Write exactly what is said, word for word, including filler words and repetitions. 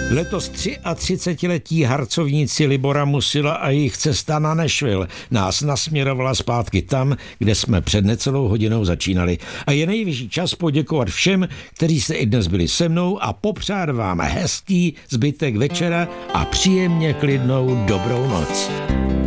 Letos třiatřicetiletí harcovníci Libora Musila a jejich cesta na Nashville nás nasměrovala zpátky tam, kde jsme před necelou hodinou začínali. A je nejvyšší čas poděkovat všem, kteří jste i dnes byli se mnou a popřát vám hezký zbytek večera a příjemně klidnou dobrou noc.